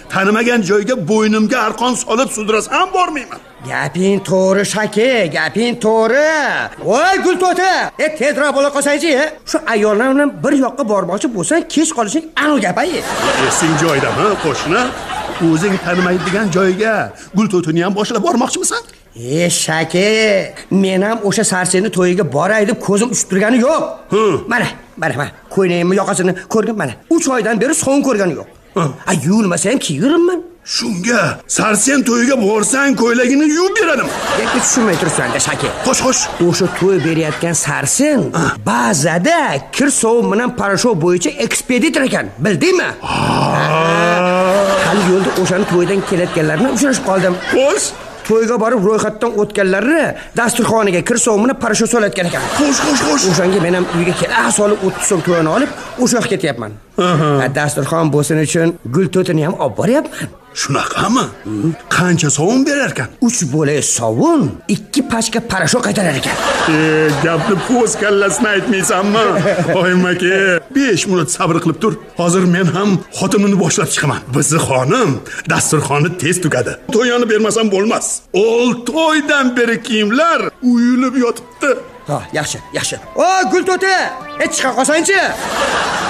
tanimagan joyga bo'ynimga arqon solib sudrasam bormayman. Gaping to'g'ri Shaki, gaping to'g'ri. Voy Gulto'ti, tezroq bo'la qolsang-chi, shu ayollar bilan bir yoqqa bormoqchi bo'lsang, kech qolishing aniq gap-ay. Esing joyidami, qo'shni? O'zing tanimaydigan joyga Gulto'tini ham boshlab bormoqchimisan? Shaki, men ham o'sha sarseni to'yiga boray deb ko'zim uchib turgani yo'q. Mana, ko'ynagimni yoqasini ko'rgin mana. 3 oydan beri so'ng ko'rgani yo'q. Yuvilmasam kiyirimman. Shunga sarsen to'yiga borsang ko'ylagini yuvib beradim. Gapni tushunmay turibsan-da Shaki. Xo'sh. O'sha to'y berayotgan sarsen ba'zida kir sovun bilan parashov bo'yicha ekspeditor ekan, bildingmi? Hali yo'lda o'shani to'ydan kelayotganlarni uchrashib qoldim. Xo'sh. To'yga borib ro'yxatdan o'tganlarni dasturxoniga kir sovun bilan parashov solayotgan ekan. Xo'sh. O'shanga men ham uyga kela solib 30 so'm to'yini olib, o'sha yoqqa ketyapman. Dasturxon bo'lsin uchun Gulto'tini ham olib boryapman. Shunaqami? Qancha sovun berar ekan? 3 bo'lak sovun, 2 pachka parashov qaytarar ekan. Gapni po'z kallasini aytmaysanmi? Oyim-aka, 5 minut sabr qilib tur. Hozir men ham xotinimni boshlab chiqaman. Bizni xonim dasturxonni tez tugadi. To'yini bermasam bo'lmas. 6 oydan beri kiyimlar uyilib yotibdi. Yaxshi. O, Gulto'ti, chiqa qolsang-chi.